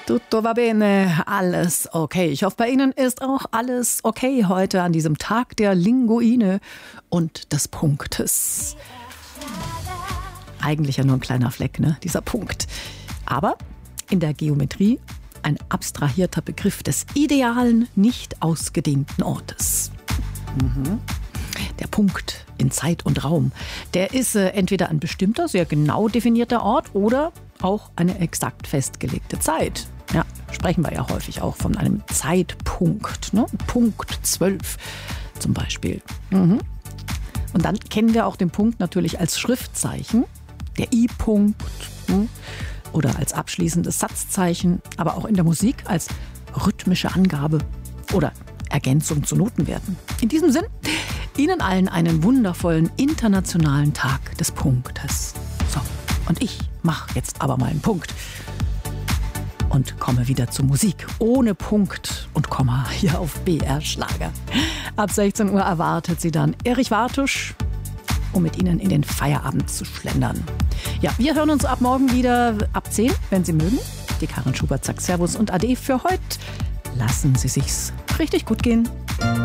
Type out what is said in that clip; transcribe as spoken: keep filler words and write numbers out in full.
Tutto va bene, alles okay. Ich hoffe, bei Ihnen ist auch alles okay heute an diesem Tag der Linguine und des Punktes. Eigentlich ja nur ein kleiner Fleck, ne, dieser Punkt. Aber in der Geometrie ein abstrahierter Begriff des idealen, nicht ausgedehnten Ortes. Mhm. Der Punkt in Zeit und Raum, der ist äh, entweder ein bestimmter, sehr genau definierter Ort oder auch eine exakt festgelegte Zeit. Ja, sprechen wir ja häufig auch von einem Zeitpunkt, ne? Punkt zwölf zum Beispiel. Mhm. Und dann kennen wir auch den Punkt natürlich als Schriftzeichen, der I-Punkt, ne? Oder als abschließendes Satzzeichen, aber auch in der Musik als rhythmische Angabe oder Ergänzung zu Notenwerten. In diesem Sinn, Ihnen allen einen wundervollen internationalen Tag des Punktes. So, und ich mache jetzt aber mal einen Punkt und komme wieder zur Musik ohne Punkt und Komma hier auf B R Schlager. Ab sechzehn Uhr erwartet Sie dann Erich Wartusch, um mit Ihnen in den Feierabend zu schlendern. Ja, wir hören uns ab morgen wieder ab zehn, wenn Sie mögen. Die Karin Schubert sagt Servus und Ade für heute. Lassen Sie sich's richtig gut gehen.